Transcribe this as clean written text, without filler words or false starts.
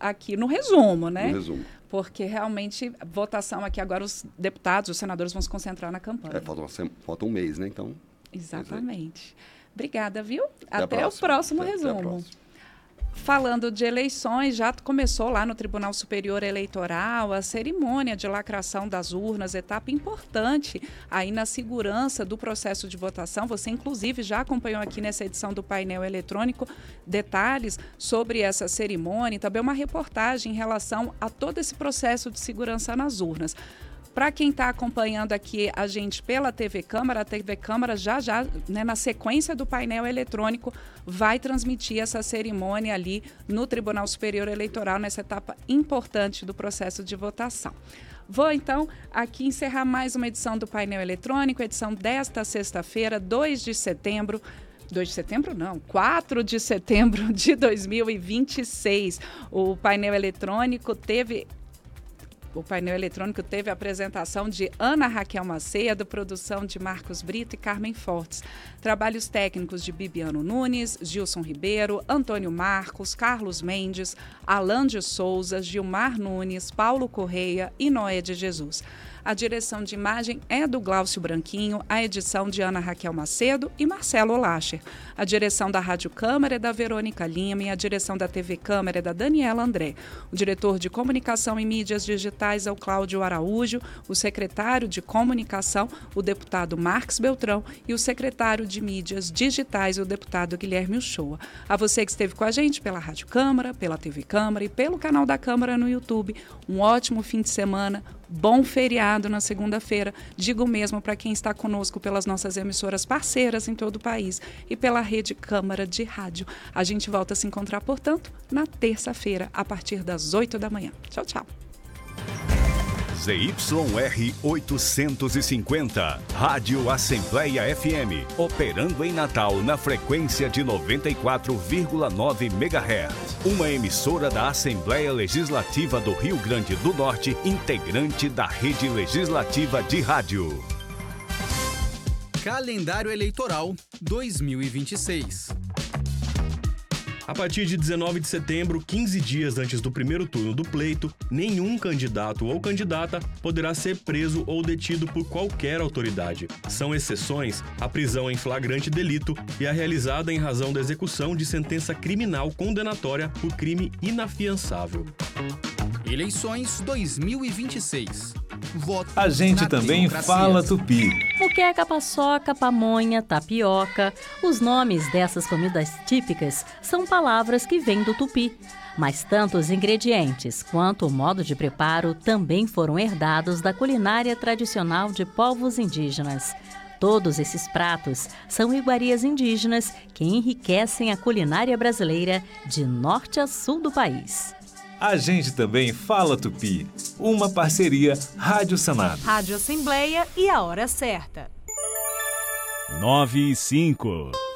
aqui no resumo, né? No resumo. Porque realmente, votação aqui agora, os deputados, os senadores vão se concentrar na campanha. Falta um mês, né? Então. Exatamente. Obrigada, viu? Até o próximo resumo. Até a próxima. Falando de eleições, já começou lá no Tribunal Superior Eleitoral a cerimônia de lacração das urnas, etapa importante aí na segurança do processo de votação. Você, inclusive, já acompanhou aqui nessa edição do painel eletrônico detalhes sobre essa cerimônia e também uma reportagem em relação a todo esse processo de segurança nas urnas. Para quem está acompanhando aqui a gente pela TV Câmara, a TV Câmara já, né, na sequência do painel eletrônico, vai transmitir essa cerimônia ali no Tribunal Superior Eleitoral, nessa etapa importante do processo de votação. Vou, então, aqui encerrar mais uma edição do painel eletrônico, edição desta sexta-feira, 2 de setembro. 2 de setembro, não, 4 de setembro de 2026. O painel eletrônico teve a apresentação de Ana Raquel Macedo, produção de Marcos Brito e Carmen Fortes. Trabalhos técnicos de Bibiano Nunes, Gilson Ribeiro, Antônio Marcos, Carlos Mendes, Alan de Souza, Gilmar Nunes, Paulo Correia e Noé de Jesus. A direção de imagem é do Glaucio Branquinho, a edição de Ana Raquel Macedo e Marcelo Lacher. A direção da Rádio Câmara é da Verônica Lima e a direção da TV Câmara é da Daniela André. O diretor de Comunicação e Mídias Digitais é o Cláudio Araújo, o secretário de Comunicação, o deputado Marcos Beltrão e o secretário de Mídias Digitais, o deputado Guilherme Uchoa. A você que esteve com a gente pela Rádio Câmara, pela TV Câmara e pelo canal da Câmara no YouTube, um ótimo fim de semana, bom feriado na segunda-feira. Digo mesmo para quem está conosco pelas nossas emissoras parceiras em todo o país e pela Rede Câmara de Rádio. A gente volta a se encontrar, portanto, na terça-feira, a partir das 8 da manhã. Tchau, tchau. ZYR 850, Rádio Assembleia FM, operando em Natal na frequência de 94,9 MHz. Uma emissora da Assembleia Legislativa do Rio Grande do Norte, integrante da Rede Legislativa de Rádio. Calendário Eleitoral 2026. A partir de 19 de setembro, 15 dias antes do primeiro turno do pleito, nenhum candidato ou candidata poderá ser preso ou detido por qualquer autoridade. São exceções a prisão em flagrante delito e a realizada em razão da execução de sentença criminal condenatória por crime inafiançável. Eleições 2026. Voto A gente também fala tupi. Moqueca, paçoca, pamonha, tapioca. Os nomes dessas comidas típicas são palavras que vêm do tupi. Mas tanto os ingredientes quanto o modo de preparo também foram herdados da culinária tradicional de povos indígenas. Todos esses pratos são iguarias indígenas que enriquecem a culinária brasileira de norte a sul do país. A gente também fala tupi. Uma parceria Rádio Senado, Rádio Assembleia e a hora certa. 9:05.